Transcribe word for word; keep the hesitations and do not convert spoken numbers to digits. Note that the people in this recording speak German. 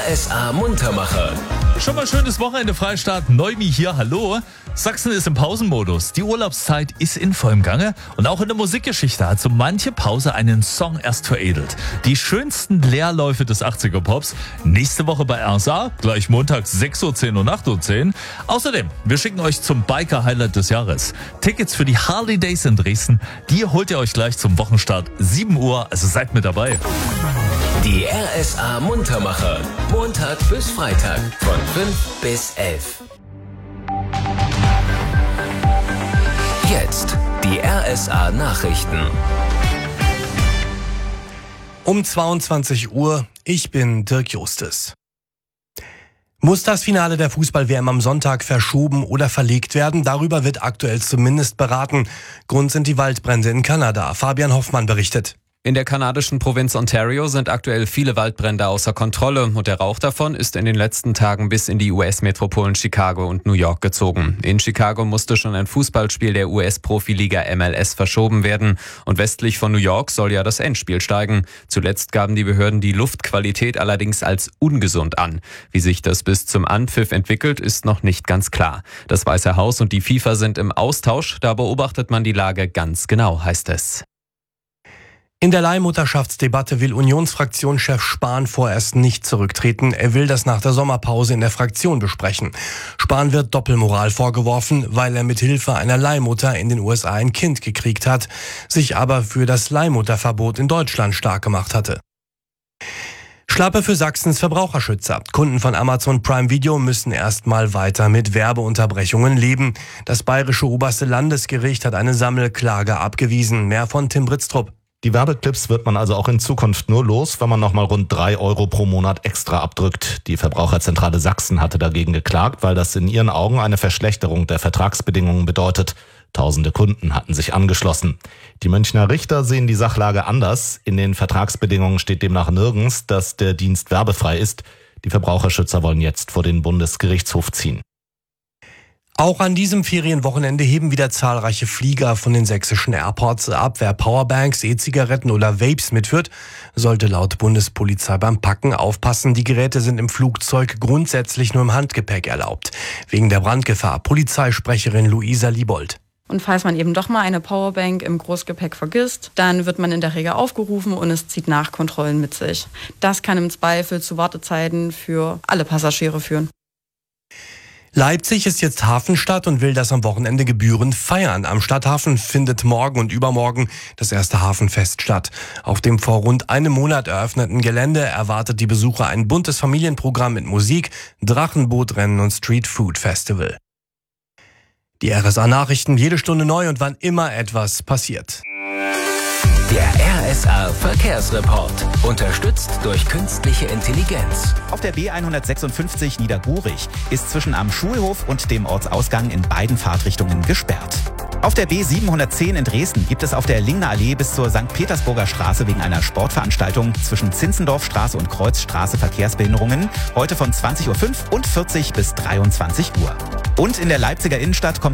R S A Muntermacher. Schon mal schönes Wochenende, Freistaat. Neumi hier, hallo. Sachsen ist im Pausenmodus. Die Urlaubszeit ist in vollem Gange. Und auch in der Musikgeschichte hat so manche Pause einen Song erst veredelt. Die schönsten Leerläufe des achtziger-Pops. Nächste Woche bei R S A, gleich montags sechs Uhr zehn und acht Uhr zehn. Außerdem, wir schicken euch zum Biker-Highlight des Jahres. Tickets für die Harley Days in Dresden, die holt ihr euch gleich zum Wochenstart sieben Uhr. Also seid mit dabei. Die R S A Muntermacher. Montag bis Freitag von fünf bis elf. Jetzt die R S A Nachrichten. Um zweiundzwanzig Uhr, ich bin Dirk Justes. Muss das Finale der Fußball-W M am Sonntag verschoben oder verlegt werden? Darüber wird aktuell zumindest beraten. Grund sind die Waldbrände in Kanada. Fabian Hoffmann berichtet. In der kanadischen Provinz Ontario sind aktuell viele Waldbrände außer Kontrolle und der Rauch davon ist in den letzten Tagen bis in die U S-Metropolen Chicago und New York gezogen. In Chicago musste schon ein Fußballspiel der U S-Profiliga M L S verschoben werden und westlich von New York soll ja das Endspiel steigen. Zuletzt gaben die Behörden die Luftqualität allerdings als ungesund an. Wie sich das bis zum Anpfiff entwickelt, ist noch nicht ganz klar. Das Weiße Haus und die FIFA sind im Austausch, da beobachtet man die Lage ganz genau, heißt es. In der Leihmutterschaftsdebatte will Unionsfraktionschef Spahn vorerst nicht zurücktreten. Er will das nach der Sommerpause in der Fraktion besprechen. Spahn wird Doppelmoral vorgeworfen, weil er mit Hilfe einer Leihmutter in den U S A ein Kind gekriegt hat, sich aber für das Leihmutterverbot in Deutschland stark gemacht hatte. Schlappe für Sachsens Verbraucherschützer. Kunden von Amazon Prime Video müssen erstmal weiter mit Werbeunterbrechungen leben. Das bayerische oberste Landesgericht hat eine Sammelklage abgewiesen. Mehr von Tim Britztrup. Die Werbeclips wird man also auch in Zukunft nur los, wenn man nochmal rund drei Euro pro Monat extra abdrückt. Die Verbraucherzentrale Sachsen hatte dagegen geklagt, weil das in ihren Augen eine Verschlechterung der Vertragsbedingungen bedeutet. Tausende Kunden hatten sich angeschlossen. Die Münchner Richter sehen die Sachlage anders. In den Vertragsbedingungen steht demnach nirgends, dass der Dienst werbefrei ist. Die Verbraucherschützer wollen jetzt vor den Bundesgerichtshof ziehen. Auch an diesem Ferienwochenende heben wieder zahlreiche Flieger von den sächsischen Airports ab. Wer Powerbanks, E-Zigaretten oder Vapes mitführt, sollte laut Bundespolizei beim Packen aufpassen. Die Geräte sind im Flugzeug grundsätzlich nur im Handgepäck erlaubt. Wegen der Brandgefahr. Polizeisprecherin Luisa Liebold. Und falls man eben doch mal eine Powerbank im Großgepäck vergisst, dann wird man in der Regel aufgerufen und es zieht Nachkontrollen mit sich. Das kann im Zweifel zu Wartezeiten für alle Passagiere führen. Leipzig ist jetzt Hafenstadt und will das am Wochenende gebührend feiern. Am Stadthafen findet morgen und übermorgen das erste Hafenfest statt. Auf dem vor rund einem Monat eröffneten Gelände erwartet die Besucher ein buntes Familienprogramm mit Musik, Drachenbootrennen und Street Food Festival. Die R S A Nachrichten, jede Stunde neu und wann immer etwas passiert. Der R S A Verkehrsreport. Unterstützt durch künstliche Intelligenz. Auf der B hundertsechsundfünfzig Niedergurig ist zwischen am Schulhof und dem Ortsausgang in beiden Fahrtrichtungen gesperrt. Auf der B siebenhundertzehn in Dresden gibt es auf der Lingner Allee bis zur Sankt Petersburger Straße wegen einer Sportveranstaltung zwischen Zinzendorfstraße und Kreuzstraße Verkehrsbehinderungen. Heute von zwanzig Uhr fünf und vierzig bis dreiundzwanzig Uhr. Und in der Leipziger Innenstadt kommt